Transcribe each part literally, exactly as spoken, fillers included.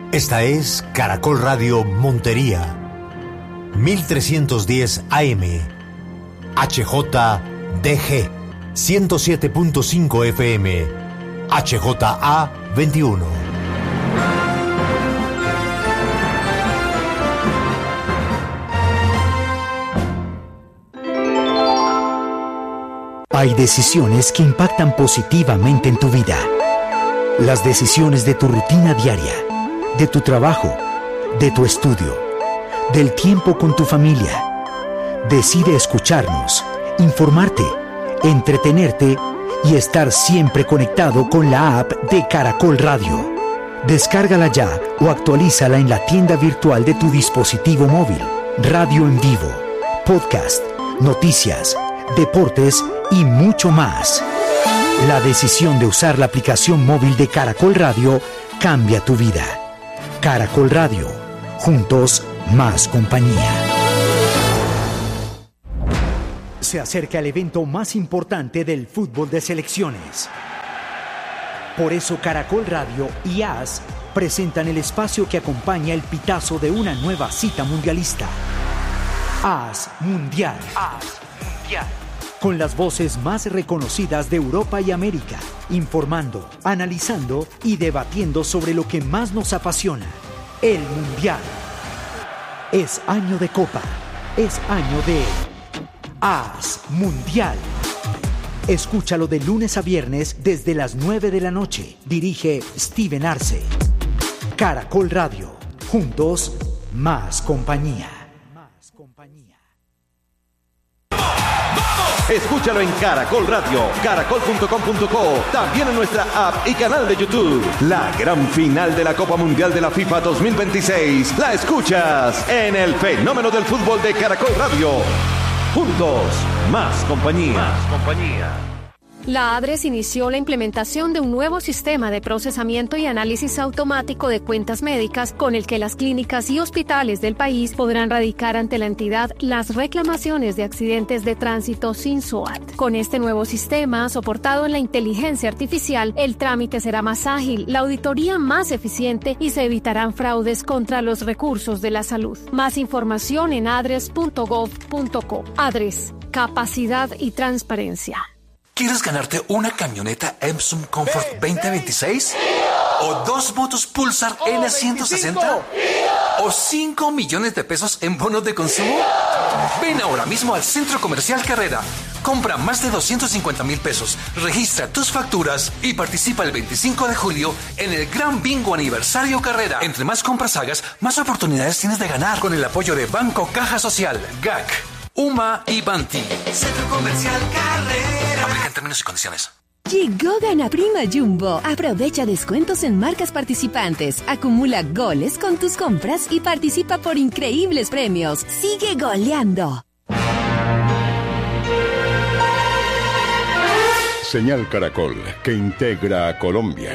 Esta es Caracol Radio Montería, mil trescientos diez A M, H J D G, ciento siete punto cinco F M, H J A veintiuno. Hay decisiones que impactan positivamente en tu vida. Las decisiones de tu rutina diaria, de tu trabajo, de tu estudio, del tiempo con tu familia. Decide escucharnos, informarte, entretenerte y estar siempre conectado con la app de Caracol Radio. Descárgala ya o actualízala en la tienda virtual de tu dispositivo móvil. Radio en vivo, podcast, noticias, deportes y mucho más. La decisión de usar la aplicación móvil de Caracol Radio cambia tu vida. Caracol Radio, juntos más compañía. Se acerca el evento más importante del fútbol de selecciones. Por eso Caracol Radio y A S presentan el espacio que acompaña el pitazo de una nueva cita mundialista. A S Mundial. A S Mundial. Con las voces más reconocidas de Europa y América, informando, analizando y debatiendo sobre lo que más nos apasiona, el Mundial. Es año de Copa, es año de A S Mundial. Escúchalo de lunes a viernes desde las nueve de la noche. Dirige Steven Arce. Caracol Radio, juntos, más compañía. Escúchalo en Caracol Radio, caracol punto com punto co, también en nuestra app y canal de YouTube. La gran final de la Copa Mundial de la FIFA dos mil veintiséis la escuchas en el fenómeno del fútbol de Caracol Radio. Juntos, más compañía. Más compañía. La ADRES inició la implementación de un nuevo sistema de procesamiento y análisis automático de cuentas médicas con el que las clínicas y hospitales del país podrán radicar ante la entidad las reclamaciones de accidentes de tránsito sin S O A T. Con este nuevo sistema, soportado en la inteligencia artificial, el trámite será más ágil, la auditoría más eficiente y se evitarán fraudes contra los recursos de la salud. Más información en adres punto gov punto co. ADRES, capacidad y transparencia. ¿Quieres ganarte una camioneta Epson Comfort veinte veintiséis? ¿O dos motos Pulsar N ciento sesenta? ¿O cinco millones de pesos en bonos de consumo? Ven ahora mismo al Centro Comercial Carrera. Compra más de doscientos cincuenta mil pesos, registra tus facturas y participa el veinticinco de julio en el Gran Bingo Aniversario Carrera. Entre más compras hagas, más oportunidades tienes de ganar. Con el apoyo de Banco Caja Social, G A C, U M A y Banti. Centro Comercial Carrera. Aplica en términos y condiciones. Llegó Gana Prima Jumbo. Aprovecha descuentos en marcas participantes. Acumula goles con tus compras y participa por increíbles premios. Sigue goleando. Señal Caracol, que integra a Colombia.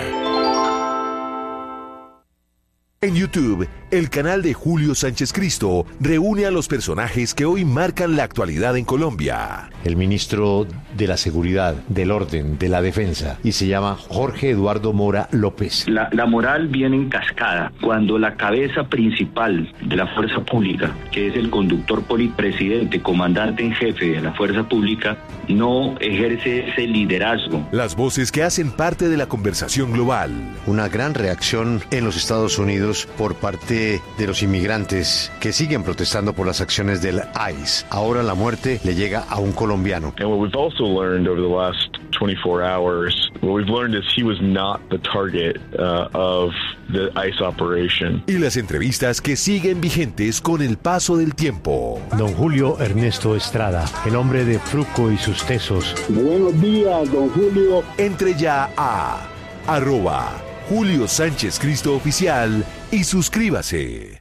En YouTube, el canal de Julio Sánchez Cristo reúne a los personajes que hoy marcan la actualidad en Colombia. El ministro de la Seguridad, del Orden, de la Defensa, y se llama Jorge Eduardo Mora López. La, la moral viene en cascada cuando la cabeza principal de la fuerza pública, que es el conductor polipresidente, comandante en jefe de la fuerza pública, no ejerce ese liderazgo. Las voces que hacen parte de la conversación global. Una gran reacción en los Estados Unidos por parte de los inmigrantes que siguen protestando por las acciones del I C E. Ahora la muerte le llega a un colombiano. And what we've also learned over the last twenty-four hours, what we've learned is he was not the target uh, of the I C E operation. Y las entrevistas que siguen vigentes con el paso del tiempo. Don Julio Ernesto Estrada, el hombre de Fruco y sus tesos. Buenos días, don Julio. Entre ya a arroba Julio Sánchez Cristo Oficial y suscríbase.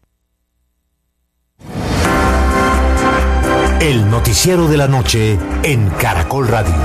El noticiero de la noche en Caracol Radio.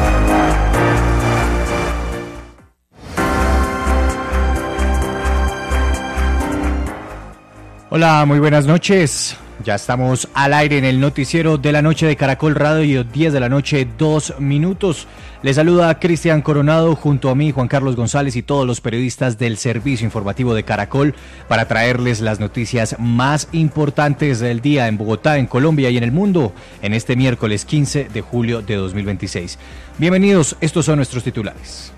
Hola, muy buenas noches. Ya estamos al aire en el noticiero de la noche de Caracol Radio, diez de la noche, dos minutos. Les saluda Cristian Coronado junto a mí, Juan Carlos González y todos los periodistas del servicio informativo de Caracol para traerles las noticias más importantes del día en Bogotá, en Colombia y en el mundo en este miércoles quince de julio de dos mil veintiséis. Bienvenidos, estos son nuestros titulares.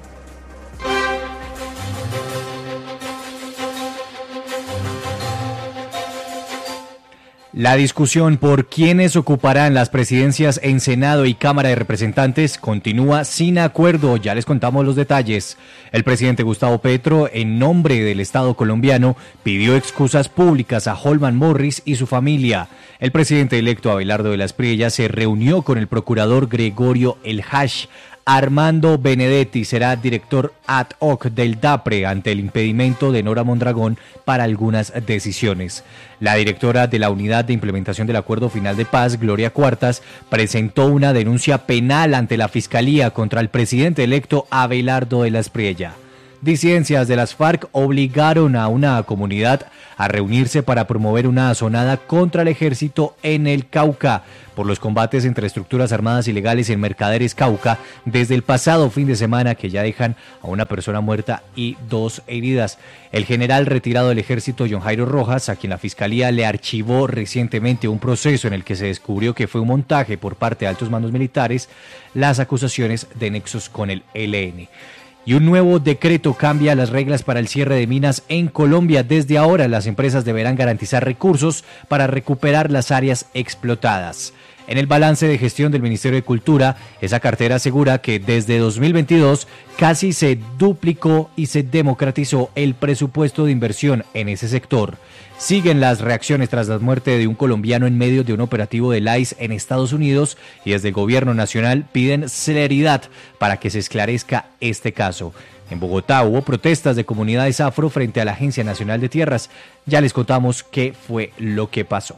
La discusión por quiénes ocuparán las presidencias en Senado y Cámara de Representantes continúa sin acuerdo, ya les contamos los detalles. El presidente Gustavo Petro, en nombre del Estado colombiano, pidió excusas públicas a Holman Morris y su familia. El presidente electo Abelardo de la Espriella se reunió con el procurador Gregorio El Hash. Armando Benedetti será director ad hoc del DAPRE ante el impedimento de Nora Mondragón para algunas decisiones. La directora de la Unidad de Implementación del Acuerdo Final de Paz, Gloria Cuartas, presentó una denuncia penal ante la Fiscalía contra el presidente electo Abelardo de la Espriella. Disidencias de las FARC obligaron a una comunidad a reunirse para promover una asonada contra el ejército en el Cauca por los combates entre estructuras armadas ilegales en Mercaderes, Cauca, desde el pasado fin de semana, que ya dejan a una persona muerta y dos heridas. El general retirado del ejército, John Jairo Rojas, a quien la Fiscalía le archivó recientemente un proceso en el que se descubrió que fue un montaje por parte de altos mandos militares, las acusaciones de nexos con el E L N. Y un nuevo decreto cambia las reglas para el cierre de minas en Colombia. Desde ahora, las empresas deberán garantizar recursos para recuperar las áreas explotadas. En el balance de gestión del Ministerio de Cultura, esa cartera asegura que desde dos mil veintidós casi se duplicó y se democratizó el presupuesto de inversión en ese sector. Siguen las reacciones tras la muerte de un colombiano en medio de un operativo del I C E en Estados Unidos y desde el gobierno nacional piden celeridad para que se esclarezca este caso. En Bogotá hubo protestas de comunidades afro frente a la Agencia Nacional de Tierras. Ya les contamos qué fue lo que pasó.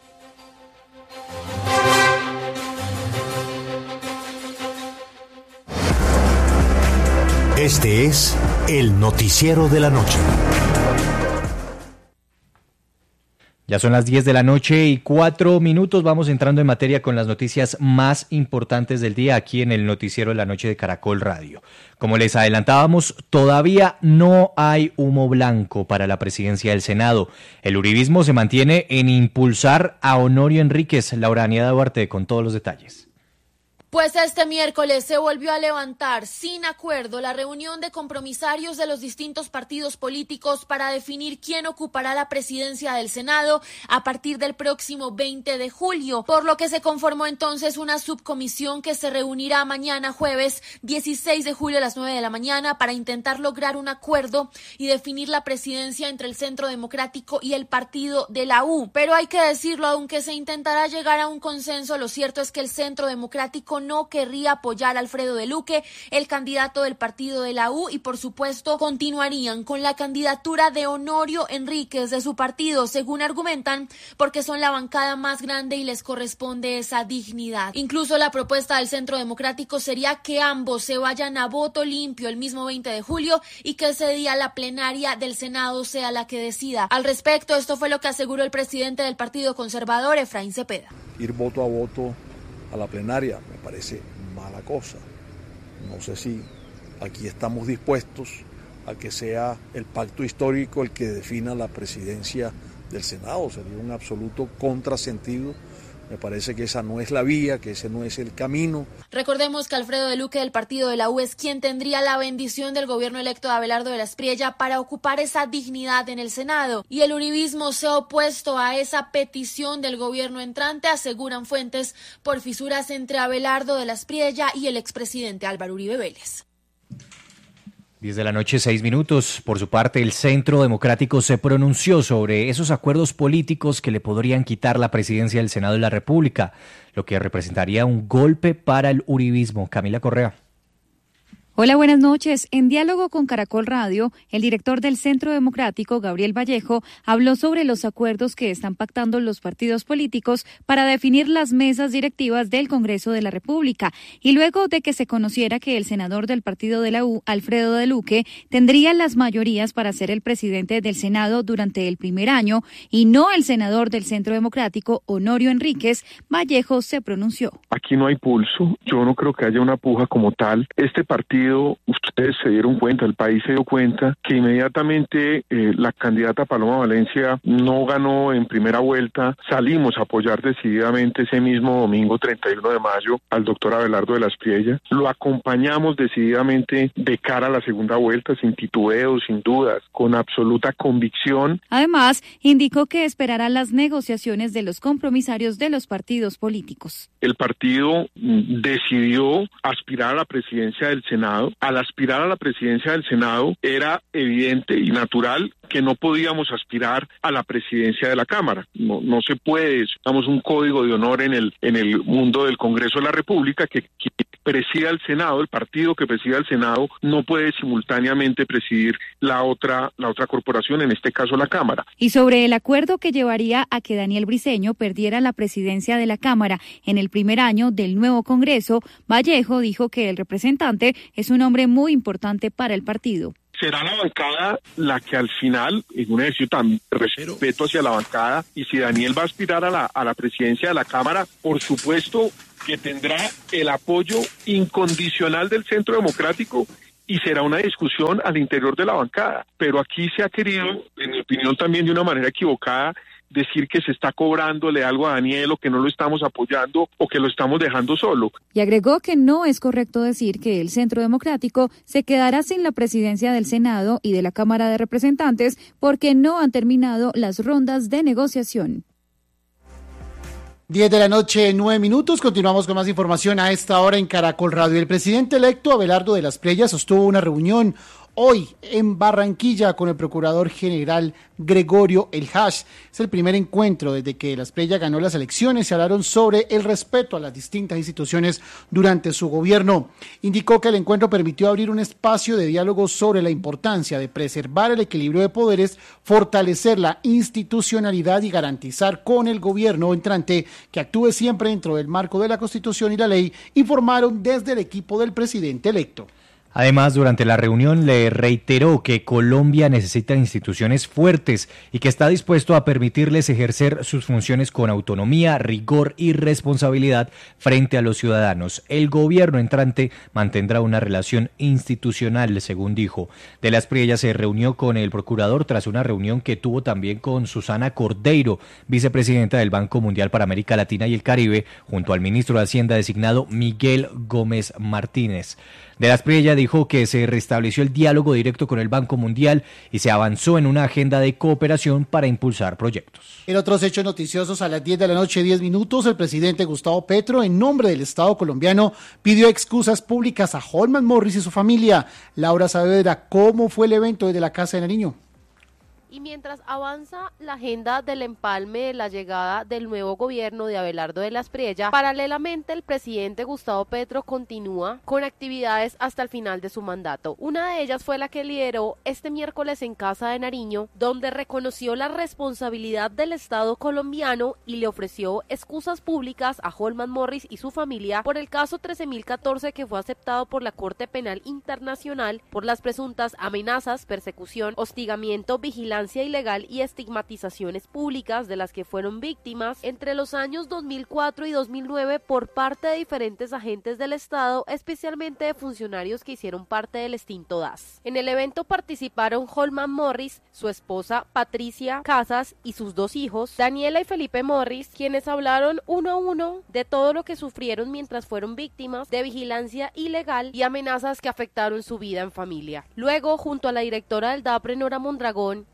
Este es el noticiero de la noche. Ya son las diez de la noche y cuatro minutos. Vamos entrando en materia con las noticias más importantes del día aquí en el noticiero de la noche de Caracol Radio. Como les adelantábamos, todavía no hay humo blanco para la presidencia del Senado. El uribismo se mantiene en impulsar a Honorio Enríquez. Laurania Duarte con todos los detalles. Pues este miércoles se volvió a levantar sin acuerdo la reunión de compromisarios de los distintos partidos políticos para definir quién ocupará la presidencia del Senado a partir del próximo veinte de julio, por lo que se conformó entonces una subcomisión que se reunirá mañana jueves dieciséis de julio a las nueve de la mañana para intentar lograr un acuerdo y definir la presidencia entre el Centro Democrático y el partido de la U. Pero hay que decirlo, aunque se intentará llegar a un consenso, lo cierto es que el Centro Democrático no querría apoyar a Alfredo de Luque, el candidato del partido de la U, y por supuesto continuarían con la candidatura de Honorio Enríquez de su partido, según argumentan, porque son la bancada más grande y les corresponde esa dignidad. Incluso la propuesta del Centro Democrático sería que ambos se vayan a voto limpio el mismo veinte de julio y que ese día la plenaria del Senado sea la que decida. Al respecto, esto fue lo que aseguró el presidente del Partido Conservador, Efraín Cepeda. Ir voto a voto a la plenaria me parece mala cosa. No sé si aquí estamos dispuestos a que sea el pacto histórico el que defina la presidencia del Senado. Sería un absoluto contrasentido. Me parece que esa no es la vía, que ese no es el camino. Recordemos que Alfredo de Luque del partido de la U es quien tendría la bendición del gobierno electo de Abelardo de la Espriella para ocupar esa dignidad en el Senado. Y el uribismo se ha opuesto a esa petición del gobierno entrante, aseguran fuentes, por fisuras entre Abelardo de la Espriella y el expresidente Álvaro Uribe Vélez. diez de la noche, seis minutos. Por su parte, el Centro Democrático se pronunció sobre esos acuerdos políticos que le podrían quitar la presidencia del Senado de la República, lo que representaría un golpe para el uribismo. Camila Correa. Hola, buenas noches. En diálogo con Caracol Radio, el director del Centro Democrático, Gabriel Vallejo, habló sobre los acuerdos que están pactando los partidos políticos para definir las mesas directivas del Congreso de la República. Y luego de que se conociera que el senador del partido de la U, Alfredo de Luque, tendría las mayorías para ser el presidente del Senado durante el primer año y no el senador del Centro Democrático, Honorio Enríquez, Vallejo se pronunció. Aquí no hay pulso. Yo no creo que haya una puja como tal. Este partido, ustedes se dieron cuenta, el país se dio cuenta que inmediatamente eh, la candidata Paloma Valencia no ganó en primera vuelta. Salimos a apoyar decididamente ese mismo domingo treinta y uno de mayo al doctor Abelardo de la Espriella. Lo acompañamos decididamente de cara a la segunda vuelta, sin titubeos, sin dudas, con absoluta convicción. Además, indicó que esperará las negociaciones de los compromisarios de los partidos políticos. El partido decidió aspirar a la presidencia del Senado. Al aspirar a la presidencia del Senado era evidente y natural que no podíamos aspirar a la presidencia de la Cámara. No, no se puede, estamos un código de honor en el en el mundo del Congreso de la República que, que presida el Senado, el partido que presida el Senado no puede simultáneamente presidir la otra la otra corporación, en este caso la Cámara. Y sobre el acuerdo que llevaría a que Daniel Briceño perdiera la presidencia de la Cámara en el primer año del nuevo Congreso, Vallejo dijo que el representante es un hombre muy importante para el partido. Será la bancada la que al final, en un ejercicio tan respeto hacia la bancada, y si Daniel va a aspirar a la, a la presidencia de la Cámara, por supuesto que tendrá el apoyo incondicional del Centro Democrático y será una discusión al interior de la bancada. Pero aquí se ha querido, en mi opinión también de una manera equivocada, decir que se está cobrándole algo a Daniel o que no lo estamos apoyando o que lo estamos dejando solo. Y agregó que no es correcto decir que el Centro Democrático se quedará sin la presidencia del Senado y de la Cámara de Representantes porque no han terminado las rondas de negociación. diez de la noche, nueve minutos. Continuamos con más información a esta hora en Caracol Radio. El presidente electo Abelardo de la Espriella sostuvo una reunión hoy en Barranquilla con el procurador general Gregorio El Hash. Es el primer encuentro desde que la Espriella ganó las elecciones. Se hablaron sobre el respeto a las distintas instituciones durante su gobierno. Indicó que el encuentro permitió abrir un espacio de diálogo sobre la importancia de preservar el equilibrio de poderes, fortalecer la institucionalidad y garantizar con el gobierno entrante que actúe siempre dentro del marco de la Constitución y la ley, informaron desde el equipo del presidente electo. Además, durante la reunión le reiteró que Colombia necesita instituciones fuertes y que está dispuesto a permitirles ejercer sus funciones con autonomía, rigor y responsabilidad frente a los ciudadanos. El gobierno entrante mantendrá una relación institucional, según dijo. De la Espriella se reunió con el procurador tras una reunión que tuvo también con Susana Cordeiro, vicepresidenta del Banco Mundial para América Latina y el Caribe, junto al ministro de Hacienda designado Miguel Gómez Martínez. De la Espriella dijo que se restableció el diálogo directo con el Banco Mundial y se avanzó en una agenda de cooperación para impulsar proyectos. En otros hechos noticiosos, a las diez de la noche, diez minutos, el presidente Gustavo Petro, en nombre del Estado colombiano, pidió excusas públicas a Holman Morris y su familia. Laura Saavedra, ¿cómo fue el evento desde la Casa de Nariño? Y mientras avanza la agenda del empalme de la llegada del nuevo gobierno de Abelardo de la Espriella, paralelamente el presidente Gustavo Petro continúa con actividades hasta el final de su mandato. Una de ellas fue la que lideró este miércoles en Casa de Nariño, donde reconoció la responsabilidad del Estado colombiano y le ofreció excusas públicas a Holman Morris y su familia por el caso trece mil catorce que fue aceptado por la Corte Penal Internacional por las presuntas amenazas, persecución, hostigamiento, vigilancia ilegal y estigmatizaciones públicas de las que fueron víctimas entre los años dos mil cuatro y dos mil nueve por parte de diferentes agentes del Estado, especialmente de funcionarios que hicieron parte del extinto D A S. En el evento participaron Holman Morris, su esposa Patricia Casas y sus dos hijos, Daniela y Felipe Morris, quienes hablaron uno a uno de todo lo que sufrieron mientras fueron víctimas de vigilancia ilegal y amenazas que afectaron su vida en familia. Luego, junto a la directora del D A P R E, Nora Mondragón,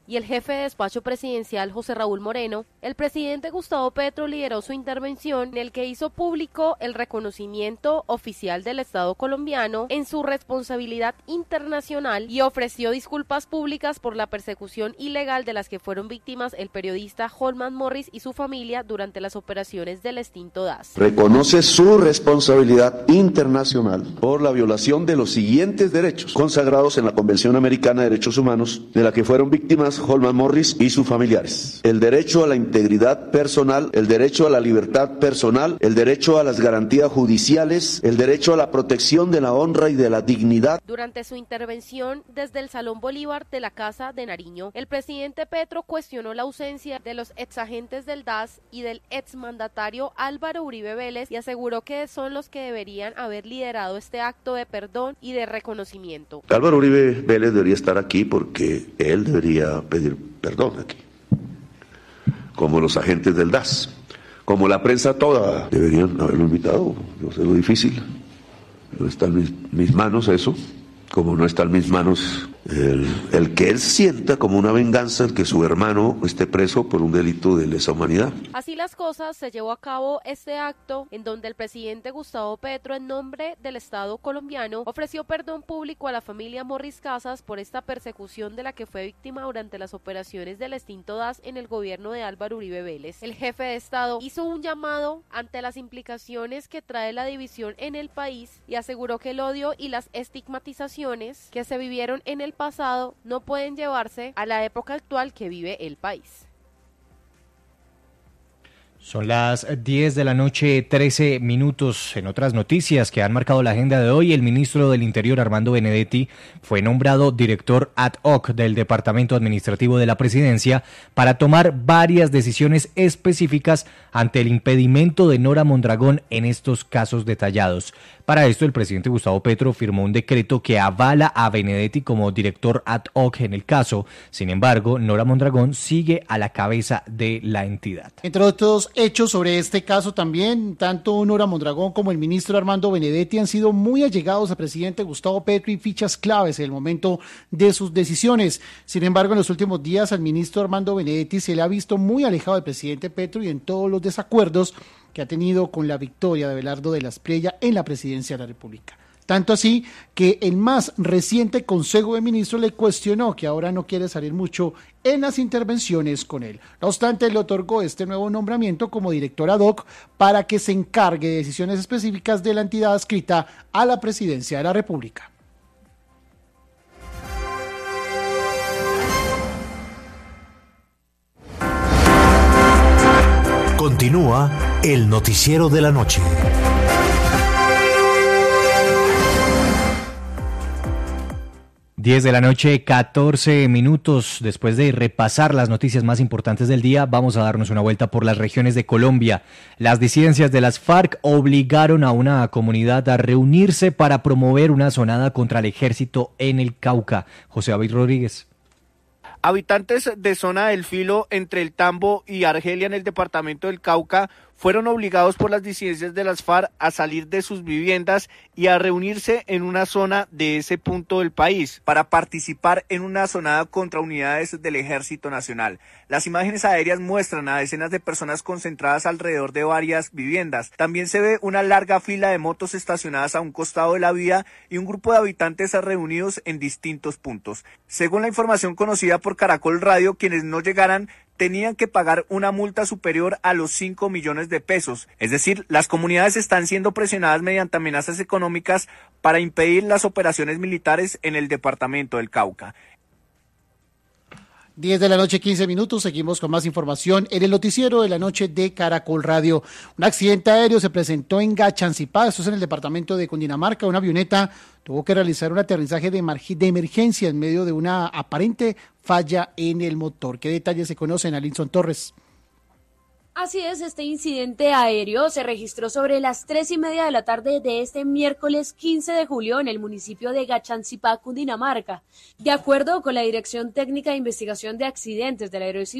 y el jefe de despacho presidencial José Raúl Moreno, el presidente Gustavo Petro lideró su intervención en el que hizo público el reconocimiento oficial del Estado colombiano en su responsabilidad internacional y ofreció disculpas públicas por la persecución ilegal de las que fueron víctimas el periodista Holman Morris y su familia durante las operaciones del extinto D A S. Reconoce su responsabilidad internacional por la violación de los siguientes derechos consagrados en la Convención Americana de Derechos Humanos, de la que fueron víctimas Holman Morris y sus familiares. El derecho a la integridad personal, el derecho a la libertad personal, el derecho a las garantías judiciales, el derecho a la protección de la honra y de la dignidad. Durante su intervención desde el Salón Bolívar de la Casa de Nariño, el presidente Petro cuestionó la ausencia de los exagentes del D A S y del exmandatario Álvaro Uribe Vélez y aseguró que son los que deberían haber liderado este acto de perdón y de reconocimiento. Álvaro Uribe Vélez debería estar aquí porque él debería pedir perdón aquí, como los agentes del D A S, como la prensa toda, deberían haberlo invitado. Yo sé lo difícil, no está en mis, mis manos eso, como no está en mis manos el, el que él sienta como una venganza el que su hermano esté preso por un delito de lesa humanidad. Así las cosas, se llevó a cabo este acto en donde el presidente Gustavo Petro, en nombre del Estado colombiano, ofreció perdón público a la familia Morris Casas por esta persecución de la que fue víctima durante las operaciones del extinto D A S en el gobierno de Álvaro Uribe Vélez. El jefe de Estado hizo un llamado ante las implicaciones que trae la división en el país y aseguró que el odio y las estigmatizaciones que se vivieron en el pasado no pueden llevarse a la época actual que vive el país. Son las diez de la noche, trece minutos. En otras noticias que han marcado la agenda de hoy, el ministro del Interior, Armando Benedetti, fue nombrado director ad hoc del Departamento Administrativo de la Presidencia para tomar varias decisiones específicas ante el impedimento de Nora Mondragón en estos casos detallados. Para esto, el presidente Gustavo Petro firmó un decreto que avala a Benedetti como director ad hoc en el caso. Sin embargo, Nora Mondragón sigue a la cabeza de la entidad. Entre otros hechos sobre este caso también, tanto Nora Mondragón como el ministro Armando Benedetti han sido muy allegados al presidente Gustavo Petro y fichas claves en el momento de sus decisiones. Sin embargo, en los últimos días al ministro Armando Benedetti se le ha visto muy alejado del presidente Petro y en todos los desacuerdos que ha tenido con la victoria de Abelardo de la Espriella en la presidencia de la República. Tanto así que el más reciente Consejo de Ministros le cuestionó que ahora no quiere salir mucho en las intervenciones con él. No obstante, le otorgó este nuevo nombramiento como director ad hoc para que se encargue de decisiones específicas de la entidad adscrita a la presidencia de la República. Continúa el noticiero de la noche. diez de la noche, catorce minutos. Después de repasar las noticias más importantes del día, vamos a darnos una vuelta por las regiones de Colombia. Las disidencias de las FARC obligaron a una comunidad a reunirse para promover una sonada contra el ejército en el Cauca. José David Rodríguez. Habitantes de zona del Filo entre el Tambo y Argelia en el departamento del Cauca fueron obligados por las disidencias de las FARC a salir de sus viviendas y a reunirse en una zona de ese punto del país para participar en una sonada contra unidades del Ejército Nacional. Las imágenes aéreas muestran a decenas de personas concentradas alrededor de varias viviendas. También se ve una larga fila de motos estacionadas a un costado de la vía y un grupo de habitantes reunidos en distintos puntos. Según la información conocida por Caracol Radio, quienes no llegaran tenían que pagar una multa superior a los cinco millones de pesos. Es decir, las comunidades están siendo presionadas mediante amenazas económicas para impedir las operaciones militares en el departamento del Cauca. diez de la noche, quince minutos, seguimos con más información en el noticiero de la noche de Caracol Radio. Un accidente aéreo se presentó en Gachancipá, esto es en el departamento de Cundinamarca. Una avioneta tuvo que realizar un aterrizaje de, de emergencia en medio de una aparente falla en el motor. ¿Qué detalles se conocen, Alinson Torres? Así es, este incidente aéreo se registró sobre las tres y media de la tarde de este miércoles quince de julio en el municipio de Gachancipá, Cundinamarca. De acuerdo con la Dirección Técnica de Investigación de Accidentes de la Aerocivil,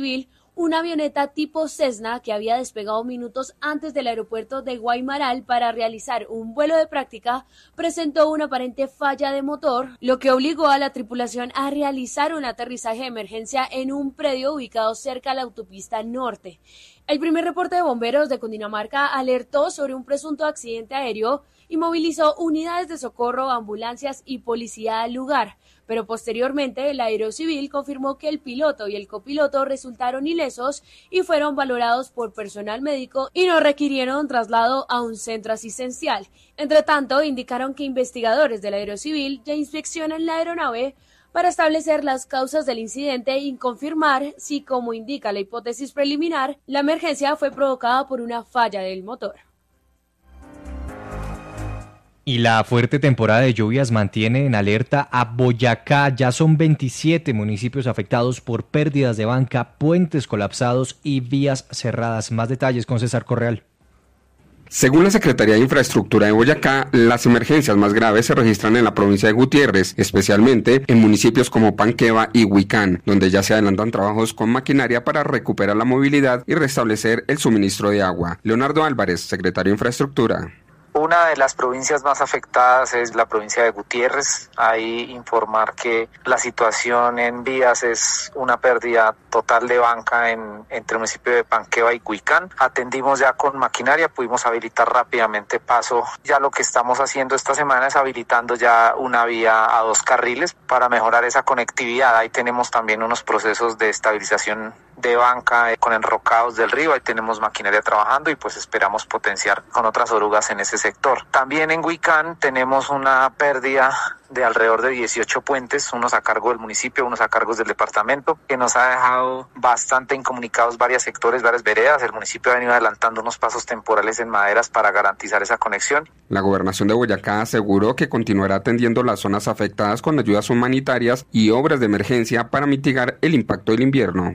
una avioneta tipo Cessna que había despegado minutos antes del aeropuerto de Guaymaral para realizar un vuelo de práctica presentó una aparente falla de motor, lo que obligó a la tripulación a realizar un aterrizaje de emergencia en un predio ubicado cerca a la autopista norte. El primer reporte de bomberos de Cundinamarca alertó sobre un presunto accidente aéreo y movilizó unidades de socorro, ambulancias y policía al lugar. Pero posteriormente la Aerocivil confirmó que el piloto y el copiloto resultaron ilesos y fueron valorados por personal médico y no requirieron traslado a un centro asistencial. Entre tanto, indicaron que investigadores de la Aerocivil ya inspeccionan la aeronave para establecer las causas del incidente y confirmar si, como indica la hipótesis preliminar, la emergencia fue provocada por una falla del motor. Y la fuerte temporada de lluvias mantiene en alerta a Boyacá. Ya son veintisiete municipios afectados por pérdidas de banca, puentes colapsados y vías cerradas. Más detalles con César Correal. Según la Secretaría de Infraestructura de Boyacá, las emergencias más graves se registran en la provincia de Gutiérrez, especialmente en municipios como Panqueva y Huicán, donde ya se adelantan trabajos con maquinaria para recuperar la movilidad y restablecer el suministro de agua. Leonardo Álvarez, secretario de Infraestructura. Una de las provincias más afectadas es la provincia de Gutiérrez. Ahí informar que la situación en vías es una pérdida total de banca en, entre el municipio de Panqueva y Huicán. Atendimos ya con maquinaria, pudimos habilitar rápidamente paso. Ya lo que estamos haciendo esta semana es habilitando ya una vía a dos carriles para mejorar esa conectividad. Ahí tenemos también unos procesos de estabilización de banca con enrocados del río. Ahí tenemos maquinaria trabajando y pues esperamos potenciar con otras orugas en ese sector. También en Huicán tenemos una pérdida de alrededor de dieciocho puentes, unos a cargo del municipio, unos a cargo del departamento, que nos ha dejado bastante incomunicados varios sectores, varias veredas. El municipio ha venido adelantando unos pasos temporales en maderas para garantizar esa conexión. La gobernación de Boyacá aseguró que continuará atendiendo las zonas afectadas con ayudas humanitarias y obras de emergencia para mitigar el impacto del invierno.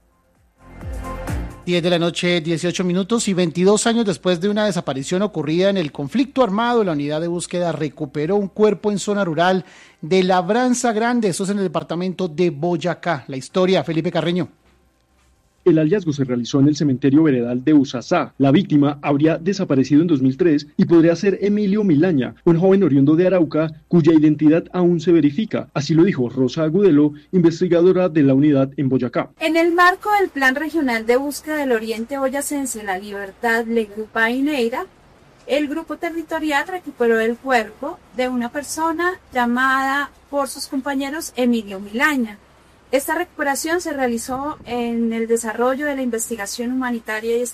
diez de la noche, dieciocho minutos, y veintidós años después de una desaparición ocurrida en el conflicto armado, la unidad de búsqueda recuperó un cuerpo en zona rural de Labranza Grande, eso es en el departamento de Boyacá. La historia, Felipe Carreño. El hallazgo se realizó en el cementerio veredal de Usasá. La víctima habría desaparecido en dos mil tres y podría ser Emilio Milaña, un joven oriundo de Arauca cuya identidad aún se verifica. Así lo dijo Rosa Agudelo, investigadora de la unidad en Boyacá. En el marco del Plan Regional de Búsqueda del Oriente Boyacense, La Libertad, Legupa y Neira, el grupo territorial recuperó el cuerpo de una persona llamada por sus compañeros Emilio Milaña. Esta recuperación se realizó en el desarrollo de la investigación humanitaria y